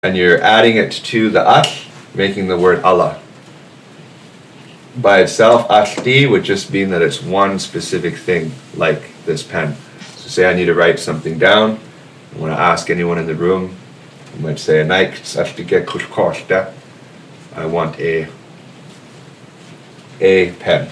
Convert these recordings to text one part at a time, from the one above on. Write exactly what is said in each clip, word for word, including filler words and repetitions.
and you're adding it to the ash, making the word Allah. By itself, ashti would just mean that it's one specific thing, like this pen. So say I need to write something down. I want to ask anyone in the room. I might say, I want a a pen.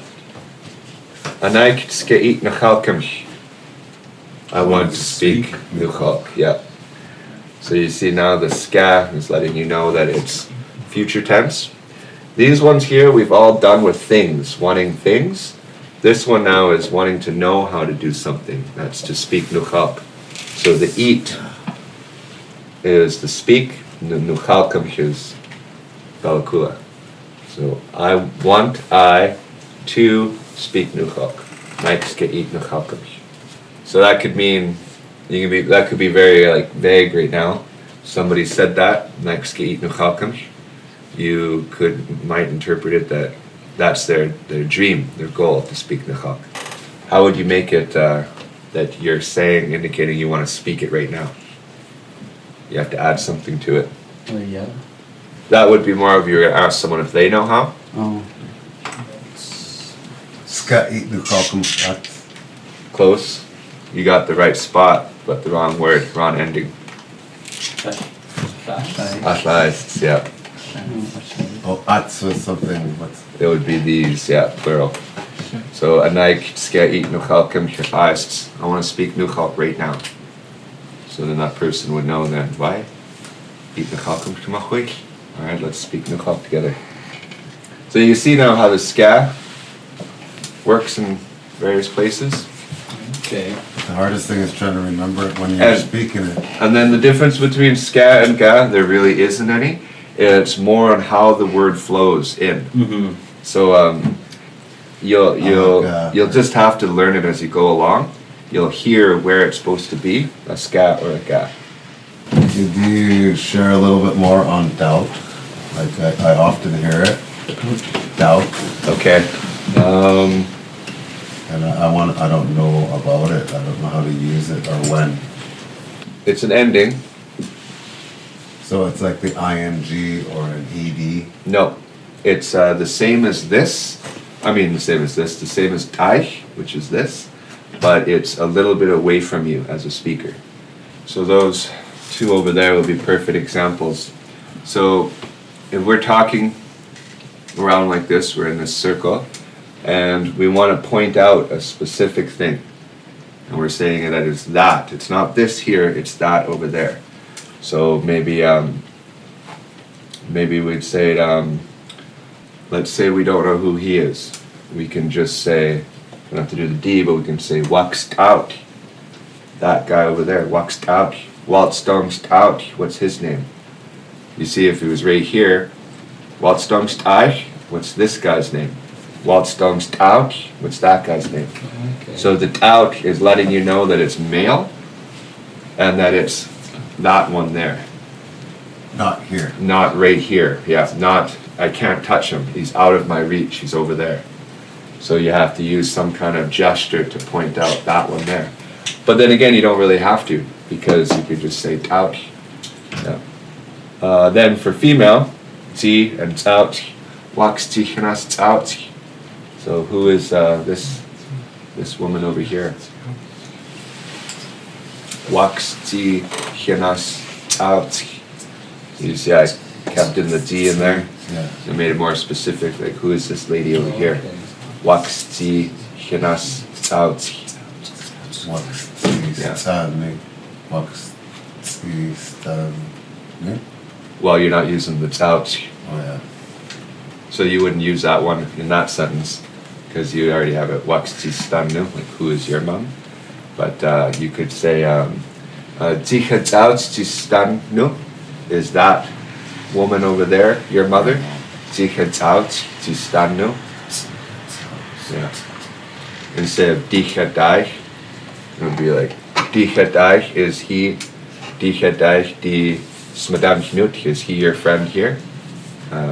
I want to speak nuchalk. Yeah. So you see now the ska is letting you know that it's future tense. These ones here we've all done with things, wanting things. This one now is wanting to know how to do something. That's to speak nuchalk. So the eat is the speak, and the nuchalkam is balakula. So I want I to speak nuchalk. Naikske eat nuchalkam. So that could mean you can be that could be very like vague right now. Somebody said that naikske eat nuchalkam. You could might interpret it that that's their their dream, their goal to speak nuchalk. How would you make it uh, that you're saying, indicating you want to speak it right now? You have to add something to it. Oh, yeah. That would be more of you're going to ask someone if they know how. Oh. Ska eat nuchalkam. Close. You got the right spot, but the wrong word, wrong ending. Ashais, yeah. Oh, ats was something. What's It would be these, yeah, plural. So anaik ska eat nuchalkim asks, I want to speak nuchalk right now. So then that person would know then why? Eat nuchalkim shmachui. Alright, let's speak nuchalk together. So you see now how the ska works in various places. Okay. the hardest thing is trying to remember it when you're And- speaking it. And then the difference between ska and ga, there really isn't any. It's more on how the word flows in. Mm-hmm. So um, you'll you'll ga. you'll just have to learn it as you go along. You'll hear where it's supposed to be, a ska or a ga. Could you share a little bit more on doubt? Like I, I often hear it. Doubt. Okay. Um, And I, I want I don't know about it. I don't know how to use it or when. it's an ending. So it's like the ing or an ed. No, it's uh, the same as this. I mean, the same as this. The same as taich, which is this, but it's a little bit away from you as a speaker. So those two over there will be perfect examples. So if we're talking around like this, we're in this circle, and we want to point out a specific thing, and we're saying that it's that. It's not this here, it's that over there. So maybe um, maybe we'd say it, um, let's say we don't know who he is. We can just say, we don't have to do the D, but we can say waxed out. That guy over there, waxed out. Waltzdomst out. What's his name? You see, if he was right here, Waltzdomst out. What's this guy's name? Waltzdomst out. What's that guy's name? Okay. So the out is letting you know that it's male, and that it's that one there, Not here. not right here. Yeah, not, I can't touch him. He's out of my reach. He's over there. So you have to use some kind of gesture to point out that one there. But then again, you don't really have to, because you could just say out. Yeah. Uh, then for female, zi and out, wax tichenas out. So who is uh, this this woman over here? Wax tichenas out. You see, I kept in the D in there. Yeah. I made it more specific. Like, who is this lady over here? Wax tichenas out. Wax Yeah. stani. Wax stani. Well, you're not using the out. Oh yeah. So you wouldn't use that one in that sentence because you already have it. Wax stanu, like who is your mom? But uh, you could say Ticha stanu is that woman over there your mother? Ticha stanu. Yeah. Instead of Dicha daich, it would be like Dicha daich is he. Dicha daich di smadam knut, is he your friend here? Uh,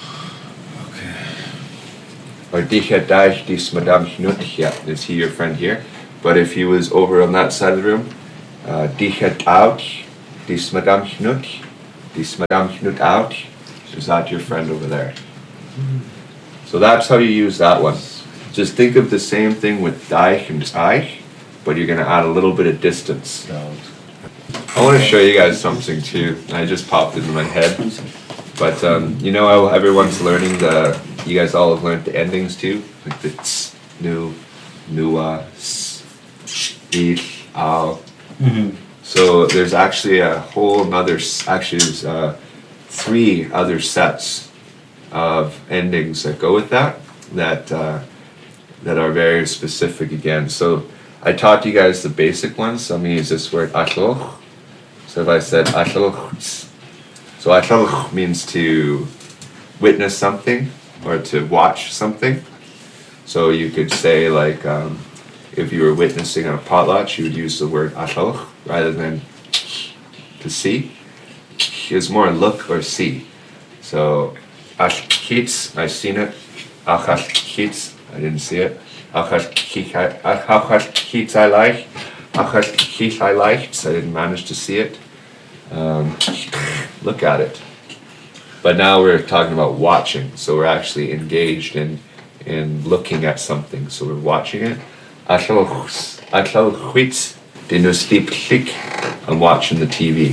Or Dicha daich dis Madame Knut, yeah, is he your friend here? But if he was over on that side of the room, Dicha daich dis Madame Knut, Die Madame Knut out. Is that your friend over there? So that's how you use that one. Just think of the same thing with Deich and Eich, but you're going to add a little bit of distance. Doubt. I want to show you guys something too. I just popped into my head. But um, you know how everyone's learning the, you guys all have learned the endings too? Like the ts, nu, nua, s, ich, ao. Mm-hmm. So there's actually a whole nother, s- actually there's uh, three other sets of endings that go with that, that, uh, that are very specific again. So I taught you guys the basic ones. So I'm going to use this word atloch. So if I said atloch, so atloch means to witness something or to watch something. So you could say like, um, if you were witnessing a potlatch, you would use the word atloch rather than to see. It's more look or see. So ashkits, I've seen it. Achashkits, I didn't see it. Achashkits, I like. Achashkits, I liked. I didn't manage to see it. Um, look at it. But now we're talking about watching. So we're actually engaged in in looking at something. So we're watching it. Achashkits, dinustiplik. I'm watching the T V.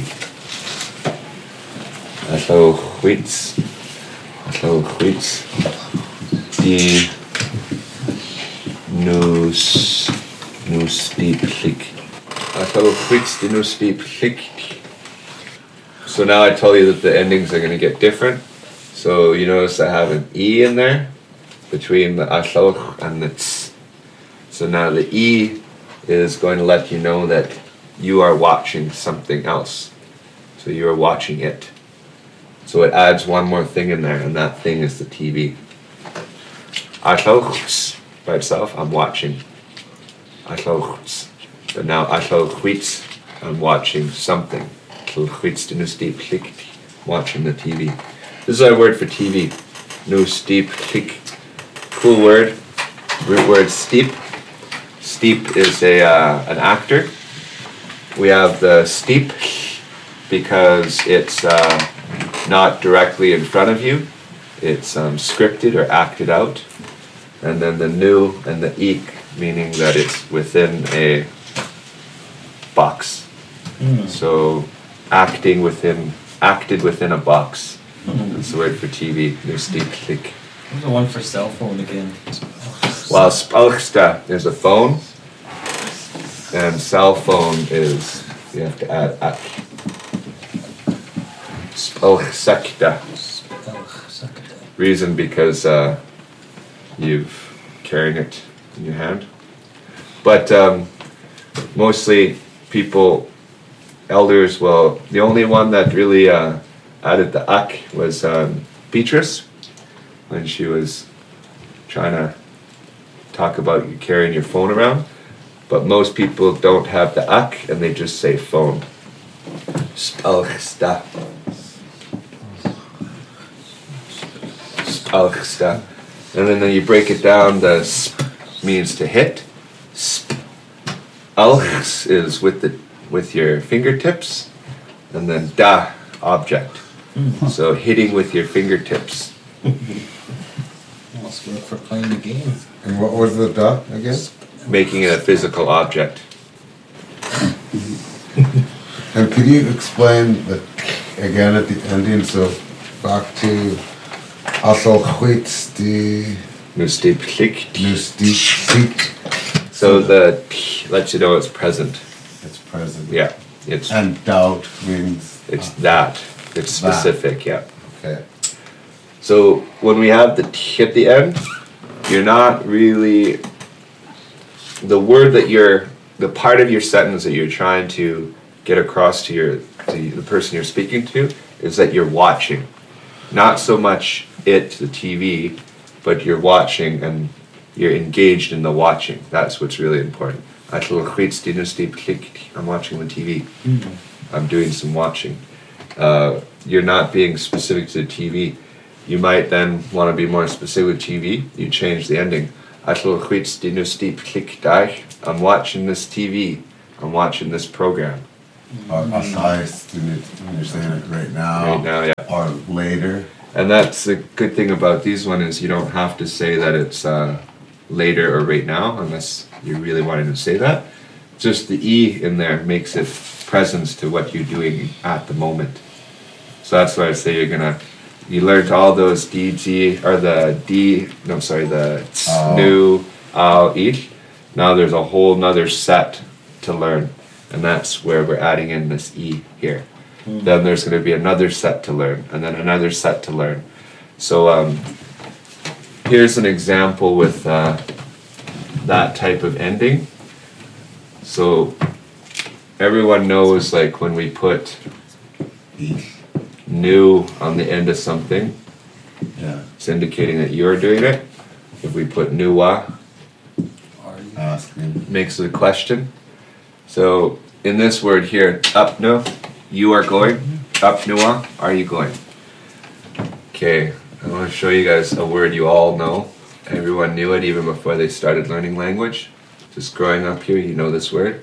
Achashkits. Achashkits. Die Nus Nustiplik. Achashkits, die Nustiplik. So now I tell you that the endings are going to get different. So you notice I have an E in there between the ashloch and the ts. So now the E is going to let you know that you are watching something else. So you are watching it. So it adds one more thing in there, and that thing is the T V. Ashloch by itself, I'm watching. Ashloch. But now ashloch, I'm watching something. Watching the T V. This is our word for T V. No steep click. Cool word. Root word steep. Steep is a uh, an actor. We have the steep because it's uh, not directly in front of you. It's um, scripted or acted out. And then the nu and the eek, meaning that it's within a box. Mm. So acting within, acted within a box. Mm. That's the word for T V. There's deep click. What's the one for cell phone again? While spalchsta is a phone, and cell phone is, you have to add ak. Spalchsakta. Reason because uh, you've carrying it in your hand. But um, mostly people, elders, well, the only one that really uh, added the ak was um, Beatrice, when she was trying to talk about you carrying your phone around. But most people don't have the ak and they just say phone. Spalchsta. Spalchsta. And then, then you break it down, the sp means to hit. Sp. Alchs is with the with your fingertips, and then da, object. Mm. So hitting with your fingertips. Must work for playing the game. And what was the da again? Making it a physical object. And could you explain the again at the ending? So back to Asselchwitz, the Nustiplik. Nustiplik. So the t lets you know it's present. It's present. Yeah, it's And doubt means it's that. It's That. specific. Yeah. okay. So when we have the t at the end, you're not really, the word that you're, the part of your sentence that you're trying to get across to your to the person you're speaking to is that you're watching. Not so much it, the T V, but you're watching and you're engaged in the watching. That's what's really important. I'm watching the T V. Mm. I'm doing some watching. Uh, you're not being specific to the T V. You might then want to be more specific with T V. You change the ending. I'm watching this T V. I'm watching this program. or asais, when you're saying it right now, Right now, yeah. or later. And that's the good thing about these one is you don't have to say that it's uh, later or right now unless you're really wanting to say that. Just the E in there makes it presence to what you're doing at the moment. So that's why I say you're gonna, you learned all those D, G, or the D, no sorry, the ts, Oh. nu, ao, ich. Now there's a whole nother set to learn. And that's where we're adding in this E here. Mm. Then there's gonna be another set to learn, and then another set to learn. So um, here's an example with uh, that type of ending. So everyone knows like when we put Ich. new on the end of something, Yeah. it's indicating that you're doing it. If we put nuwa, Are you? Asking. it makes it a question. So in this word here, up no, you are going. Up nuwa, are you going? Okay, I want to show you guys a word you all know. Everyone knew it even before they started learning language. Just growing up here, you know this word.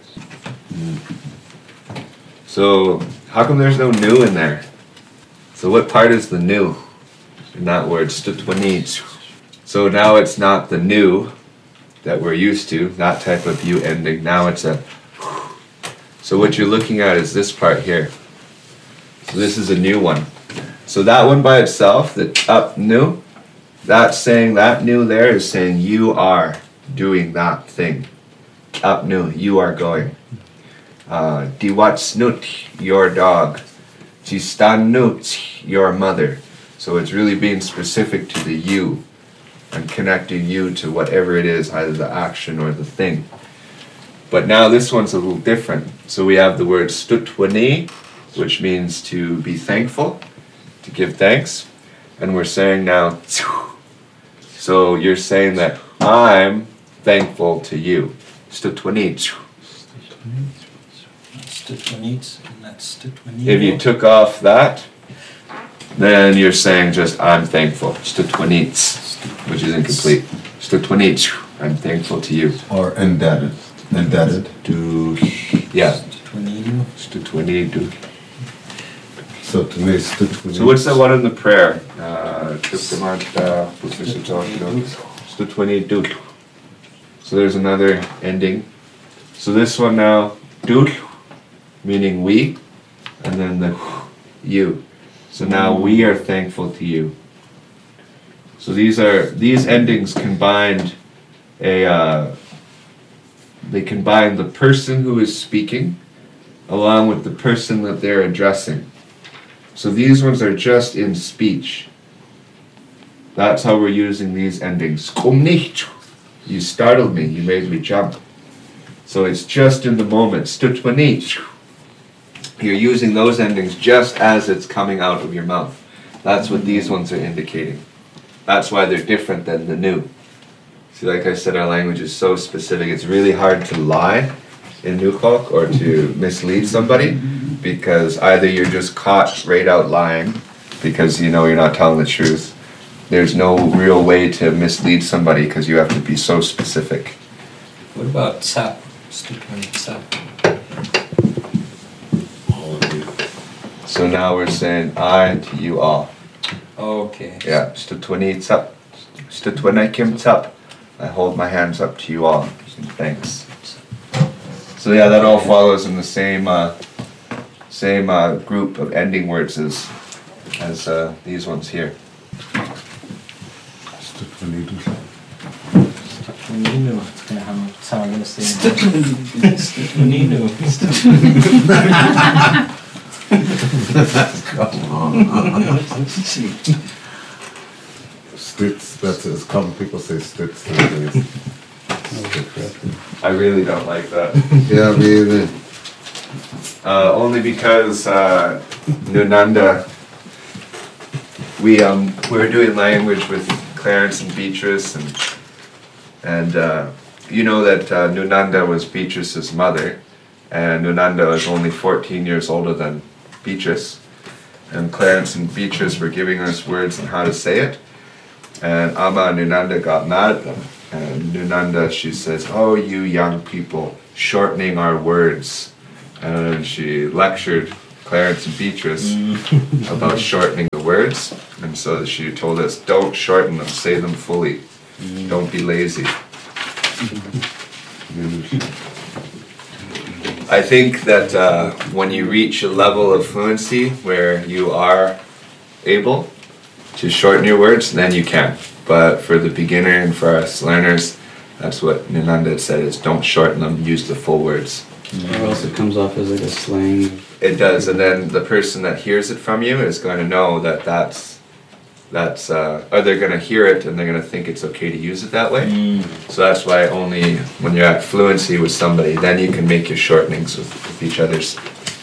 So how come there's no new in there? So what part is the new in that word? Stutwanit. So now it's not the new that we're used to, that type of U ending. Now it's a. So what you're looking at is this part here. So this is a new one. So that one by itself, the up new, that's saying that new there is saying you are doing that thing. Up new, you are going. Uh, Diwat snut, your dog. Jistanut, your mother. So it's really being specific to the you and connecting you to whatever it is, either the action or the thing. But now this one's a little different. So we have the word stutwani, which means to be thankful, to give thanks. And we're saying now, so you're saying that I'm thankful to you. Stutwani. Stutwanit, and that's Stutwanit. If you took off that, then you're saying just I'm thankful. Stutwanit, which is incomplete. Stutwanit, I'm thankful to you. Or indebted. Indebted. To, yeah. Stutwaninu. Stutwanit. So to me, stutwanit. So what's that one in the prayer? Uh, Stutwanit. So there's another ending. So this one now, dul, meaning we, and then the you. So now we are thankful to you. So these are these endings combined a uh, they combine the person who is speaking along with the person that they're addressing. So these ones are just in speech. That's how we're using these endings. Komm nicht. You startled me. You made me jump. So it's just in the moment. Stutwanit. You're using those endings just as it's coming out of your mouth. That's what these ones are indicating. That's why they're different than the new. See, like I said, our language is so specific. It's really hard to lie in Nukok or to mislead somebody because either you're just caught right out lying because you know you're not telling the truth. There's no real way to mislead somebody because you have to be so specific. What about tap? Stutwanit tap. All of you. So now we're saying I to you all. Okay. Yeah, stutwanit up. Stutwanakim up. I hold my hands up to you all. And thanks. So yeah, that all follows in the same uh, same uh, group of ending words as as uh, these ones here. Stutwanit. Stutwaninu. It's gonna have sound I'm gonna say. Stutwaninu. Come on. Stutz, that's as common people say stutz nowadays. I really don't like that. Yeah, me either. Uh, only because uh, Nunanda, we um we were doing language with Clarence and Beatrice, and and uh, you know that uh, Nunanda was Beatrice's mother, and Nunanda was only fourteen years older than Beatrice, and Clarence and Beatrice were giving us words on how to say it, and Amma and Nunanda got mad at them, and Nunanda, she says, "Oh, you young people, shortening our words." and she lectured Clarence and Beatrice about shortening the words, and so she told us, don't shorten them, say them fully. Don't be lazy. I think that uh, when you reach a level of fluency where you are able to shorten your words, then you can. But for the beginner and for us learners, that's what Ninanda said, is don't shorten them, use the full words. Or else it comes off as like a slang. It does, and then the person that hears it from you is going to know that that's, that's uh, or they're going to hear it and they're going to think it's okay to use it that way. Mm. So that's why only when you're at fluency with somebody, then you can make your shortenings with, with each other's.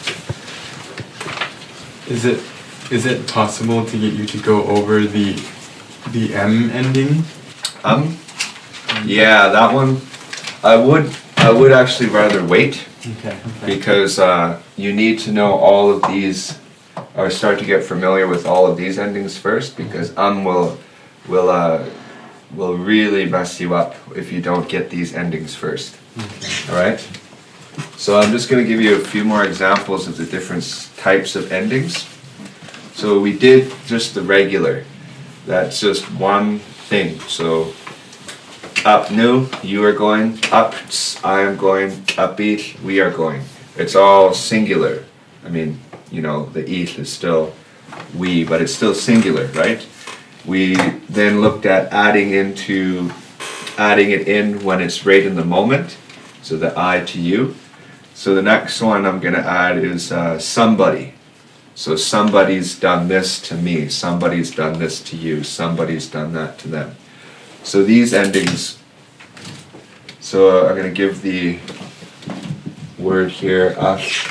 Is it is it possible to get you to go over the the M ending? Um, yeah, that one, I would I would actually rather wait. Okay. Because uh, you need to know all of these, or start to get familiar with all of these endings first, because um will will uh, will really mess you up if you don't get these endings first. Okay. All right. So I'm just going to give you a few more examples of the different types of endings. So we did just the regular. That's just one thing. So up new, you are going. Up, I am going. Upbeat, we are going. It's all singular. I mean, you know, the eat is still we, but it's still singular, right? We then looked at adding into, adding it in when it's right in the moment. So the I to you. So the next one I'm going to add is uh, somebody. So somebody's done this to me. Somebody's done this to you. Somebody's done that to them. So these endings, so I'm going to give the word here, ash,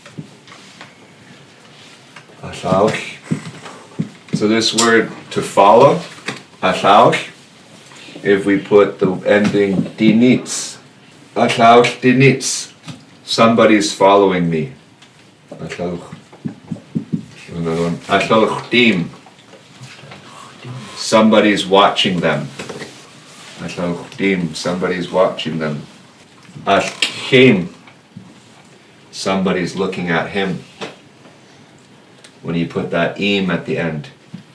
ashauch. So this word to follow, ashauch, if we put the ending dinitz, ashauch dinitz, somebody's following me. Ashauch. Another one, ashauch dim, somebody's watching them. Dim, somebody's watching them. Ashkim, somebody's looking at him. When you put that im at the end.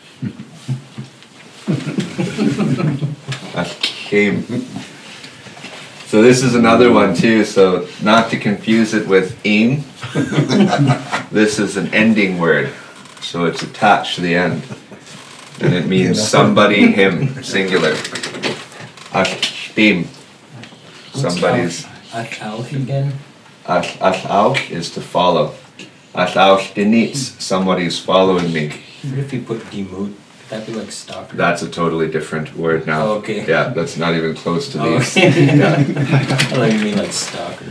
Ashkim. So this is another one too, so not to confuse it with im. This is an ending word, so it's attached to the end. And it means somebody, him, singular. Ashtim. Somebody's. Ashauch again? Ashauch is to follow. Ashauch dinitz. Somebody's following me. What if you put demut? That'd be like stalker. That's a totally different word now. Oh, okay. Yeah, that's not even close to Oh, these. okay. Yeah. I thought you mean like stalker.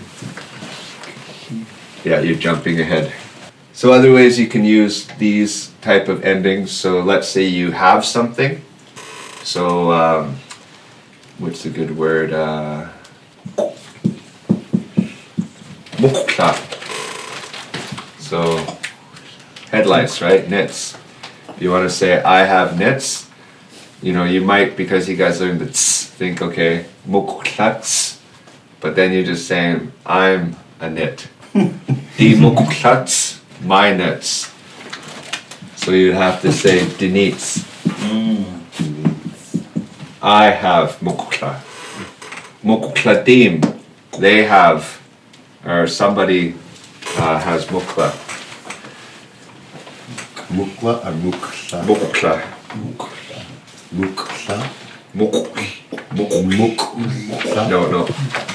Yeah, you're jumping ahead. So other ways you can use these type of endings. So let's say you have something. So um, what's a good word? Uh, mukta. So head lice, right? Knits. You want to say I have knits. You know, you might, because you guys learned the tss, think, okay, muktats. But then you're just saying I'm a knit. Die muktats. My nets. So you have to say dinitz. Mm. I have mukla. Mukladim. They have, or somebody uh, has mukla. Mukla or mukla? Mukla. Mukla? Muk. Muk. Mukla? No, no.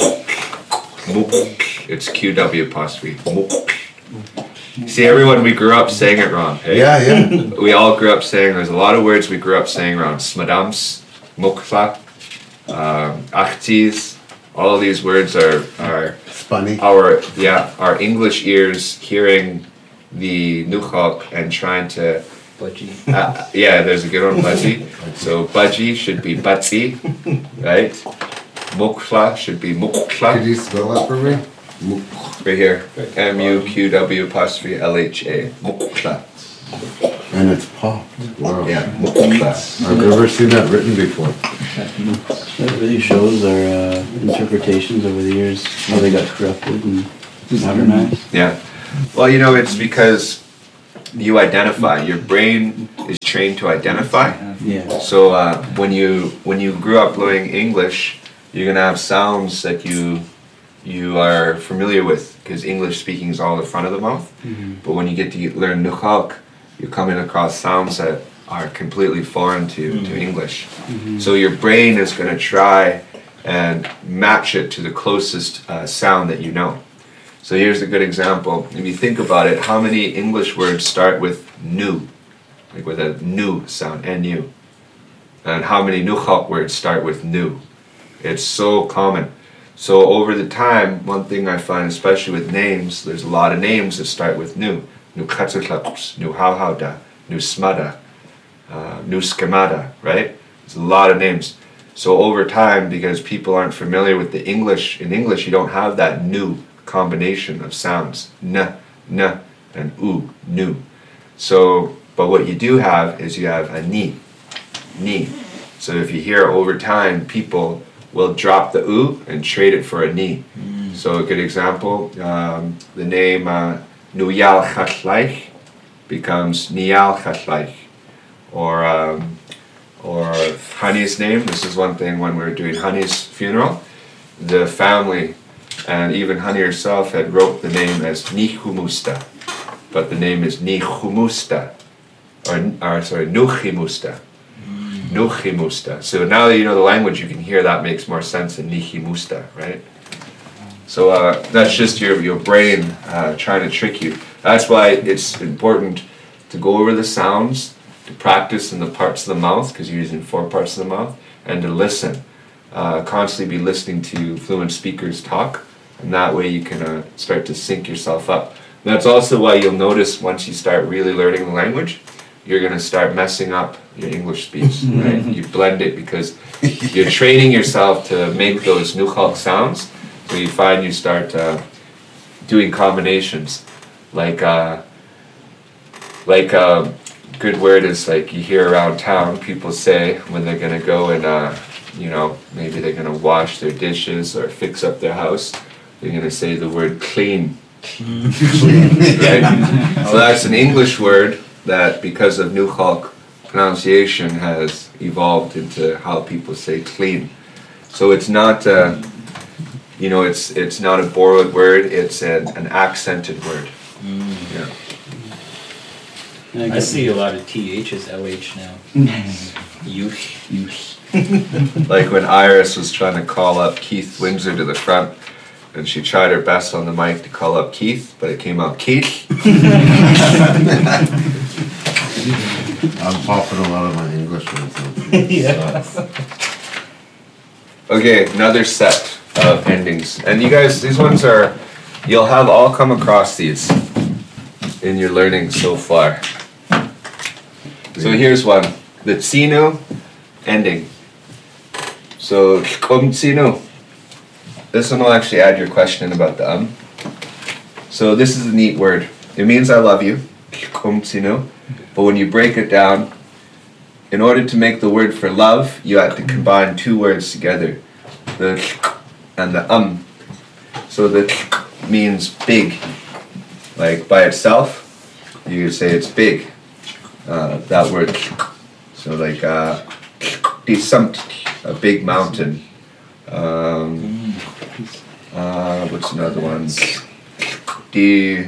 Muk. It's Q W apostrophe. Muk. See, everyone, we grew up saying it wrong. Hey? Yeah, yeah. We all grew up saying, there's a lot of words we grew up saying wrong. Smadams, mukla, um, achtis, all of these words are, are Spunny. our, yeah, our English ears hearing the nuchok and trying to, Budgie. uh, yeah, there's a good one, budgie. So budgie should be butzi, right? Mukla should be mukla. Could you spell that for me? Muk. Right here, M U Q W apostrophe L H A, mukla. And it's popped. Wow. Yeah, mukla. I've never seen that written before. That really shows our uh, interpretations over the years, how they got corrupted and Modernized? Yeah. Well, you know, it's because you identify. Your brain is trained to identify. Yeah. So uh, when you when you grew up learning English, you're gonna have sounds that you you are familiar with because English speaking is all in front of the mouth. Mhm. But when you get to get, learn Nukhalk, you're coming across sounds that are completely foreign to, to English. Mhm. So your brain is gonna try and match it to the closest uh, sound that you know. So here's a good example. If you think about it, how many English words start with nu, like with a nu sound, N U? And how many Nukhalk words start with nu? It's so common. So over the time, one thing I find, especially with names, there's a lot of names that start with nu. Nu Katsuklakus, Nu Hauhauda, Nu Smada, uh, Nu Skemada, right? There's a lot of names. So over time, because people aren't familiar with the English, in English you don't have that nu combination of sounds, n, n, and u, nu. So, but what you do have is you have a ni, ni. So if you hear over time, people will drop the u and trade it for a ni. Mm. So a good example, um, the name uh, Nuyal Chatlaich becomes Nial Chatlaich. Or, um, or Honey's name, this is one thing when we were doing Honey's funeral, the family and even Honey herself had wrote the name as Nihumusta, but the name is Nihumusta, or, or sorry, Nuchimusta. Nuchimusta. So now that you know the language, you can hear that makes more sense than Nihimusta, right? So uh, that's just your, your brain uh, trying to trick you. That's why it's important to go over the sounds, to practice in the parts of the mouth, because you're using four parts of the mouth, and to listen. Uh, constantly be listening to fluent speakers talk, and that way you can uh, start to sync yourself up. And that's also why you'll notice once you start really learning the language, you're going to start messing up your English speech, right? You blend it because you're training yourself to make those Nukhalk sounds, so you find you start uh, doing combinations. Like, uh, like a good word is like you hear around town, people say when they're going to go and uh, you know, maybe they're going to wash their dishes or fix up their house, they're going to say the word clean. Right? So that's an English word that, because of Nukhalk pronunciation, has evolved into how people say clean. So it's not, uh, you know, it's it's not a borrowed word, it's an, an accented word. Yeah. I see a lot of T H's L H now. Youth. Youth. Like when Iris was trying to call up Keith Windsor to the front, and she tried her best on the mic to call up Keith, but it came out Keith. I'm popping a lot of my English ones. Yeah. Okay, another set of endings. And you guys, these ones are, you'll have all come across these in your learning so far. So here's one, the tsinu ending. So, kum tsinu. This one will actually add your question about the um. So this is a neat word. It means I love you, kum tsinu. But when you break it down, in order to make the word for love, you have to combine two words together, the and the um. So the means big. Like by itself, you could say it's big. Uh, that word. So like uh, a big mountain. Um, uh, what's another one? The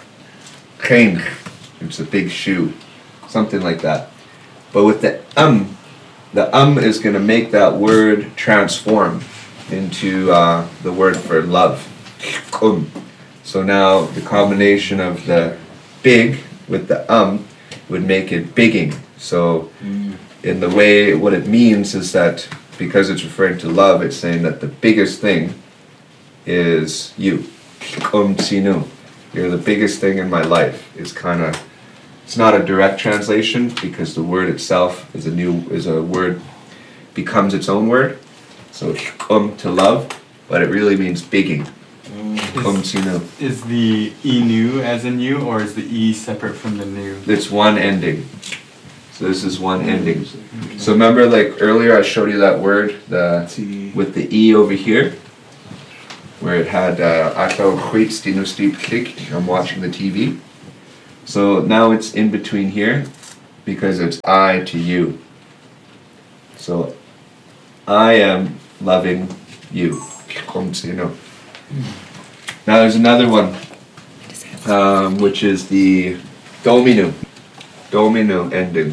it's a big shoe. Something like that. But with the um, the um is going to make that word transform into uh, the word for love. Um. So now the combination of the big with the um would make it bigging. So in the way, what it means is that because it's referring to love, it's saying that the biggest thing is you. Um tsinu. You're the biggest thing in my life. Is kind of, it's not a direct translation because the word itself is a new, is a word, becomes its own word. So um to love, but it really means bigging. Um tsinu. Is the e nu as in you, or is the e separate from the nu? It's one ending. So this is one ending. So remember, like earlier I showed you that word, the with the e over here, where it had uh, Achel Chwits Dino Steep Klik. I'm watching the T V. So now it's in between here because it's I to you. So I am loving you. You know. Now there's another one, um, which is the domino, domino ending.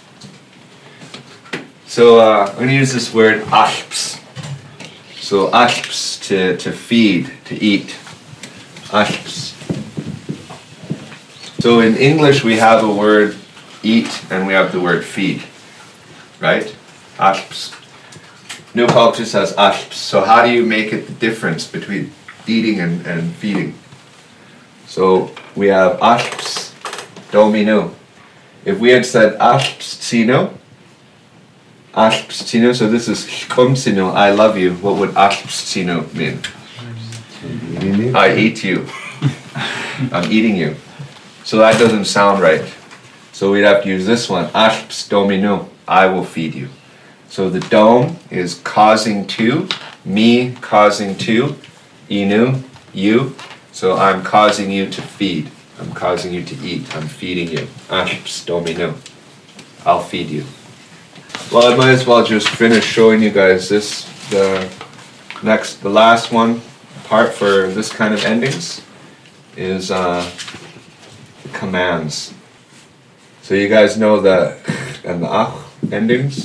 So uh, I'm going to use this word achps. So achps, to, to feed, to eat. Achps. So in English we have a word eat and we have the word feed, right? Achps. New culture says achps. So how do you make it the difference between eating and, and feeding? So we have achps, domino. If we had said achps sino, achps sino, so this is kom sino, I love you, what would achps sino mean? I eat you. I'm eating you. So that doesn't sound right. So we'd have to use this one, achps domino, I will feed you. So the dome is causing to, me causing to, inu, you. So I'm causing you to feed. I'm causing you to eat. I'm feeding you. Achps domino. I'll feed you. Well, I might as well just finish showing you guys this. The next, the last one part for this kind of endings is uh, the commands. So you guys know the and the ach endings.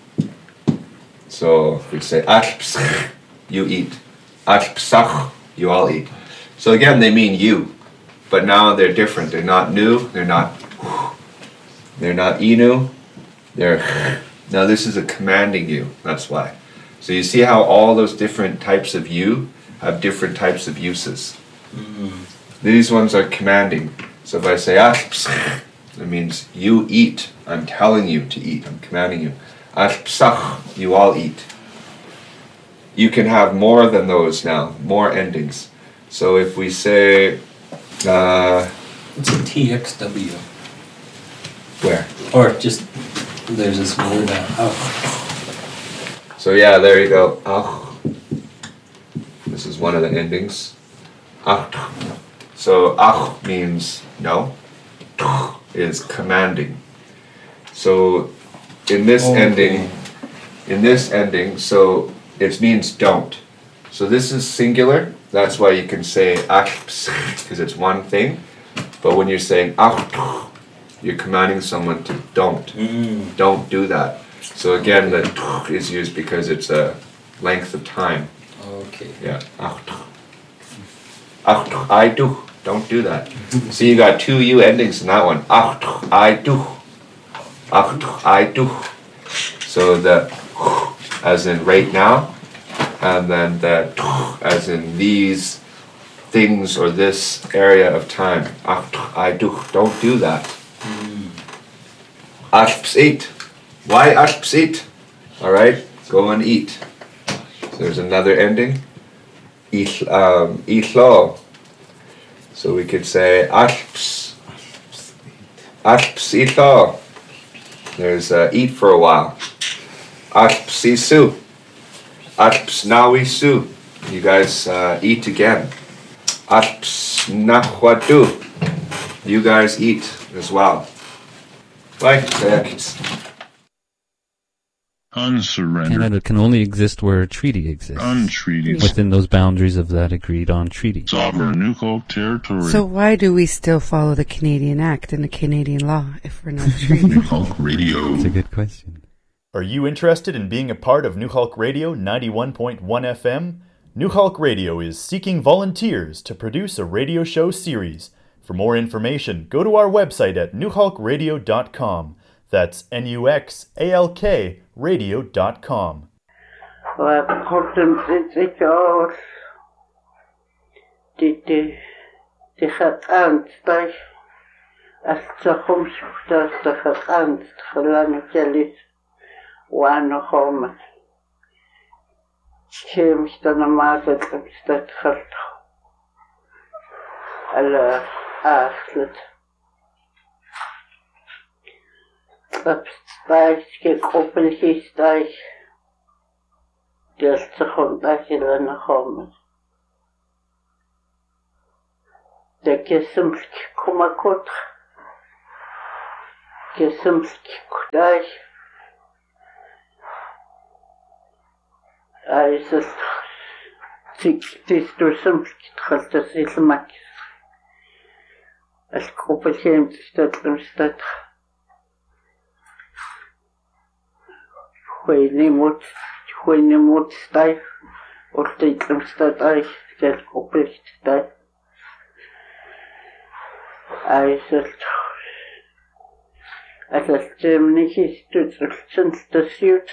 So if we say achps, you eat. Achpsach, you all eat. So again, they mean you, but now they're different. They're not new. They're not. They're not inu. They're. Now this is a commanding you. That's why. So you see how all those different types of you have different types of uses. Mm-hmm. These ones are commanding. So if I say achps, it means you eat. I'm telling you to eat. I'm commanding you. Achpsach, you all eat. You can have more than those now, more endings. So if we say, uh, It's a T X W. where? Or just, there's this word, uh, oh. So yeah, there you go. Ach. This is one of the endings. Ach. So ach means no. Is commanding. So in this Okay. ending, in this ending, so it means don't. So this is singular. That's why you can say achps, because it's one thing. But when you're saying ach, you're commanding someone to don't. Mm. Don't do that. So again, the is used because it's a length of time. Okay. Yeah. Ach, ach, I do. Don't do that. So you got two U endings in that one. Ach, I do. Ach, I do. So the as in right now, and then the as in these things or this area of time. Ach, I do. Don't do that. Achps eat. Why achps eat? All right, go and eat. So there's another ending. Ich, um, ichlo. So we could say achps. Achps ichlo. There's uh, eat for a while. Achps isu. Achps nawi su. You guys uh, eat again. Achps nachwadu. You guys eat as well. Bye. Unsurrendered. Canada can only exist where a treaty exists. Untreated. Within those boundaries of that agreed on treaty. Sovereign Nukok territory. So why do we still follow the Canadian Act and the Canadian law if we're not treated? Nukok Radio. That's a good question. Are you interested in being a part of New Hulk Radio ninety-one point one F M? New Hulk Radio is seeking volunteers to produce a radio show series. For more information, go to our website at new hulk radio dot com. That's N U X A L K radio dot com. Well, Horton sitzt aus. Die, die, die hat Angst, dass als zu kommt, dass die hat Angst, verlangt ja nicht, wann kommen. Ich mich dann einmal gesagt, dass das hat alle achtet. Abstaiske koppelhistijk. Dat ze gewoon dat je er nog komen. de kesemsk kumakot kesemsk kudai aisas tik tistusumsk thaltasilmak alkopelhem statlustat huinimut huinimut stai orteitlumstat ai alkopelstat aisas aisas temnichistutsultsen stasiut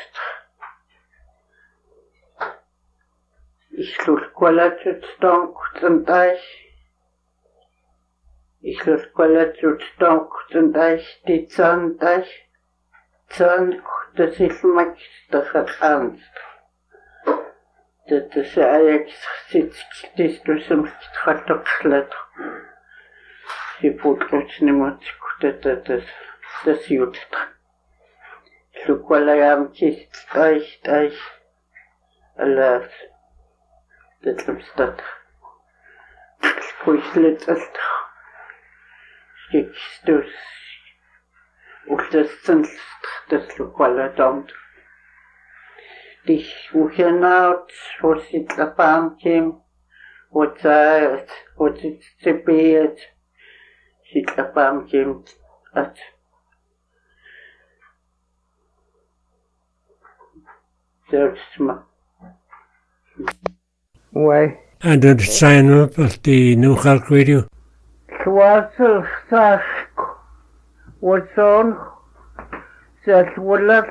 Ich lus qualatut stonk tsantai. Ich lus qualatut stonk tsantai die tsantai. Tsank das ist mak das ernst. Das ist Ajax sitzt das du zum Stratokschlet. Sie putrutsch nimmt das das das jut. Lu qualayam kist euch euch alas. Detlumstat. Spuisletsast. Stikstus. Ultestens das lokale Damt. Dich wuchenaut, wo sit la pamkim, wo zayt, wo sit zebet, sit la pamkim at. Zelfsma. Why? And did sign up at the New Halk Radio? Swazel Sask what's on? That will as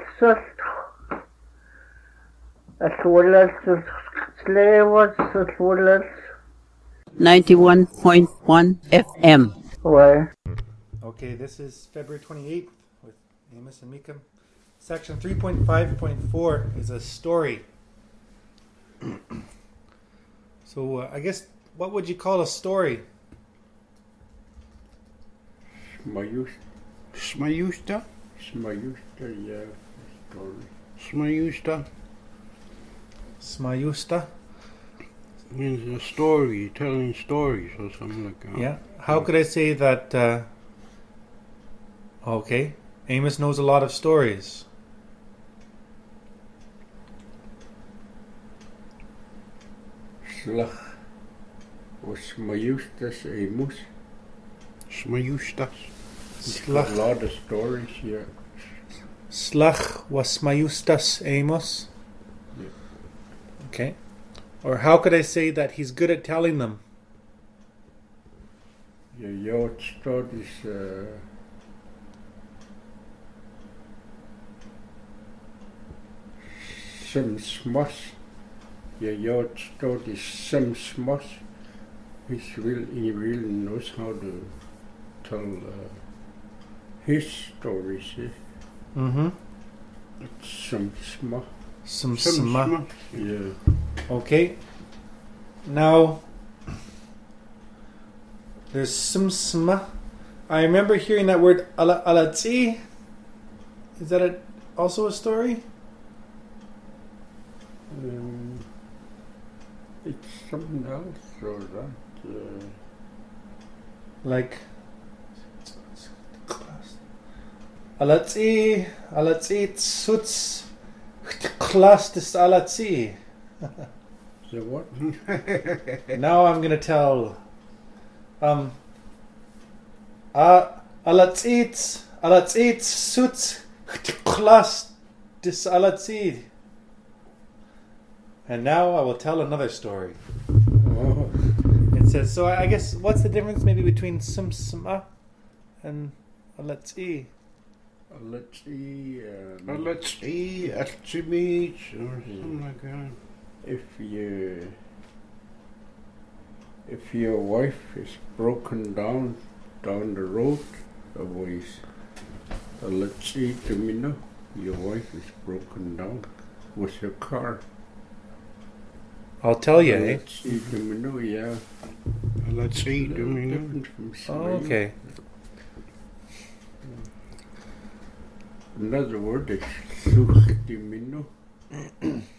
well as slavers as well as ninety-one point one F M. Why? Okay, this is February twenty-eighth with Amos and Mika. Section three point five point four is a story. So uh, I guess, what would you call a story? Smayusta? Smayusta, yeah. Story. Smayusta? Smayusta? Means a story, telling stories or something like that. Yeah. How could I say that? Uh, okay. Amos knows a lot of stories. Slach was Smayustas Amos. Smayustas. Slach. A lot of stories here. Slach was Smayustas Amos. Yeah. Okay. Or how could I say that he's good at telling them? Yeah, your stories. Uh, some smush. Yeah, your stories. Some smush. He's real. He really knows how to tell uh, his stories. Yeah. Mm-hmm. Some smush. Some, some sma. smush. Yeah. Okay. Now, there's some sma. I remember hearing that word ala alatzi. Is that a, also a story? Um, it's something else or that. Uh, like alatzi, alatzi tsuts klas des alatzi. So what? Now I'm gonna tell. Um. Uh, alatzit, alatzit, suts, klas, dis alatzit. And now I will tell another story. Oh. It says, so I guess, what's the difference maybe between sumsma and alatzi? Alatzi, um, Alatzi, atzimich, or something like that. If you, if your wife is broken down down the road a ways, alatzi tumino, your wife is broken down with your car. I'll tell you, eh? Alatzi tumino, yeah. Alatzi tumino. Different from Oh, okay. Another word is sluch tumino.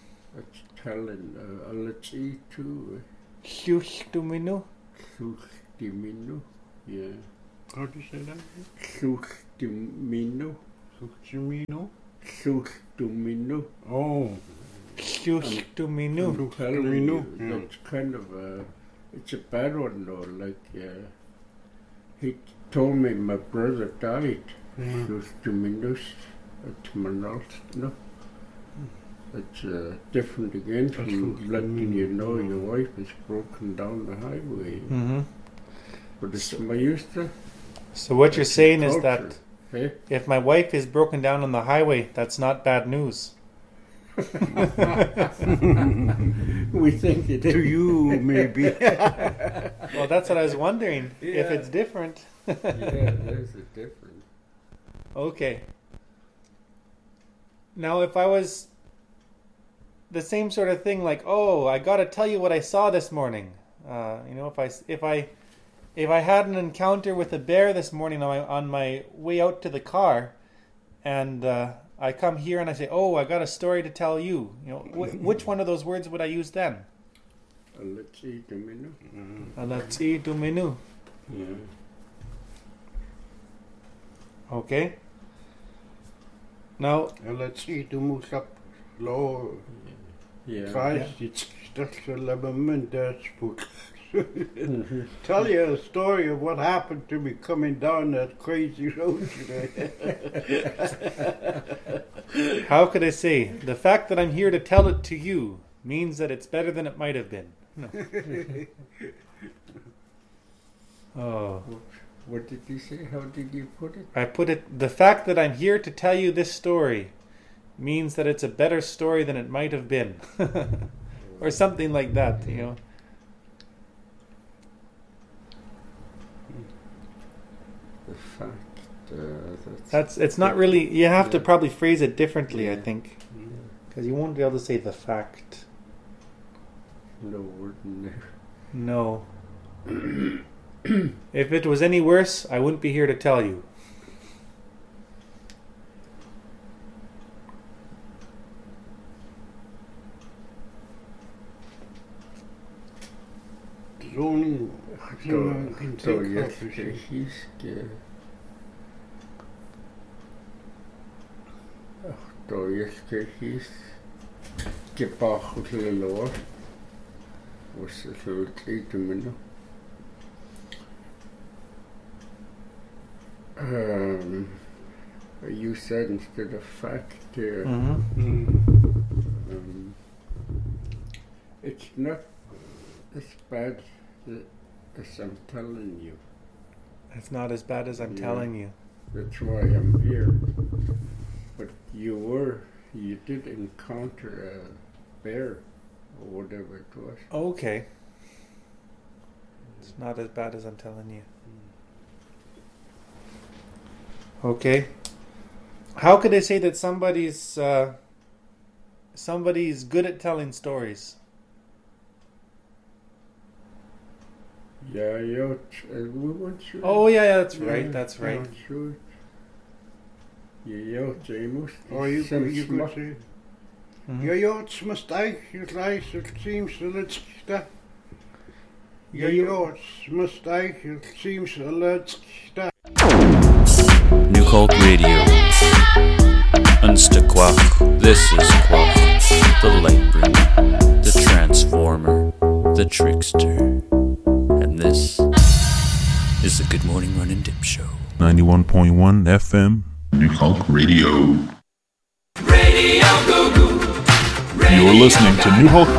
That's telling uh, alatzi too. Hluch dumino? Sluch Suchtiminu. Yeah. How do you say that? Suchtiminu. Suchtiminu? Suchtiminu. Oh. Suchtiminu. Suchtiminu. Yeah. That's kind of a, it's a bad one though. Like, uh, he told me my brother died. Suchtiminu. It's Manaltno. It's uh, different again from letting you know your wife is broken down the highway. Mm-hmm. But it's Mayusta. So what you're saying is culture. that Eh? if my wife is broken down on the highway, that's not bad news. We think it is. To you, maybe. Well, that's what I was wondering. If Yeah. it's different. Yeah, there's a difference. Okay. Now, if I was the same sort of thing, like, oh, I got to tell you what I saw this morning. Uh, you know, if I if I if I had an encounter with a bear this morning on my on my way out to the car, and uh, I come here and I say, oh, I got a story to tell you. You know, wh- which one of those words would I use then? Alatsi Domino. Alatsi Domino. Yeah. Okay. Now, Let's see, du musst ab lo. Yeah. Kreis, it's that's a lemon book. Tell you a story of what happened to me coming down that crazy road today. how could I say? The fact that I'm here to tell it to you means that it's better than it might have been. No. Oh. What did you say? How did you put it? I put it, the fact that I'm here to tell you this story means that it's a better story than it might have been. Or something like that, you know. The fact. Uh, that's, That's, it's not really, you have to Yeah. probably phrase it differently, I Yeah. think. Because you won't be able to say the fact. No word in there. No. If it was any worse, I wouldn't be here to tell you. It's only thing I can So, think yes, of is he's scared. Då jag ska his gebach och lillor och så så lite men um you said instead of fact there Mhm. um, it's not as bad as I'm telling you. It's not as bad as I'm Yeah. telling you. That's why I'm here. But you were, you did encounter a bear or whatever it was. Okay. It's not as bad as I'm telling you. Okay. How could I say that somebody's uh, somebody's good at telling stories? Yeah, yeah, uh, we weren't sure. Oh yeah, yeah, that's right, that's we right. weren't sure. Yeah, yeah, James. Or you, Some you smart- could say, Mhm. ja, ja, het mistake, het lijst, het seems a little stuff. Ja, you- ja, it's mistake, it seems a little stuff. New Hulk Radio. Unstaquach. This is Quach. The Lightbringer. The Transformer. The Trickster. And this is the Good Morning Run and Dip Show. ninety-one point one F M. New Hulk Radio. Radio Goo Goo. You're listening to New Hulk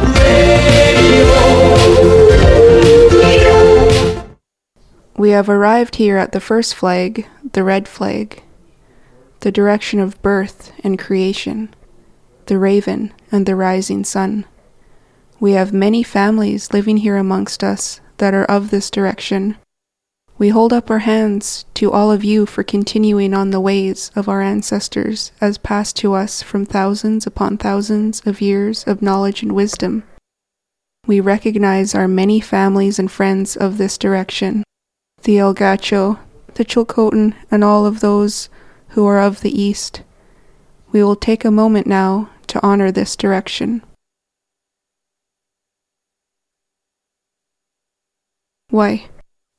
We have arrived here at the first flag, the red flag, the direction of birth and creation, the raven and the rising sun. We have many families living here amongst us that are of this direction. We hold up our hands to all of you for continuing on the ways of our ancestors as passed to us from thousands upon thousands of years of knowledge and wisdom. We recognize our many families and friends of this direction, the El Gacho, the Chilcotin, and all of those who are of the East. We will take a moment now to honor this direction. Why,